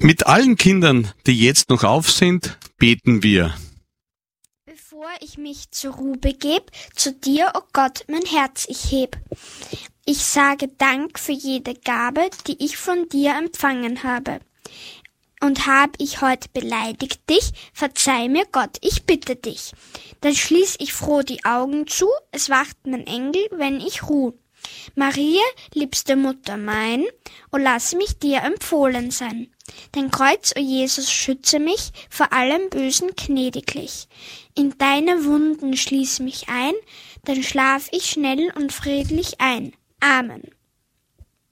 Mit allen Kindern, die jetzt noch auf sind, beten wir. Bevor ich mich zur Ruhe begeb, zu dir, o Gott, mein Herz ich heb. Ich sage Dank für jede Gabe, die ich von dir empfangen habe. Und hab ich heute beleidigt dich, verzeih mir Gott, ich bitte dich. Dann schließ ich froh die Augen zu, es wacht mein Engel, wenn ich ruh. Maria, liebste Mutter mein, o lass mich dir empfohlen sein. Dein Kreuz, o Jesus, schütze mich vor allem Bösen gnädiglich. In deine Wunden schließ mich ein, dann schlaf ich schnell und friedlich ein. Amen.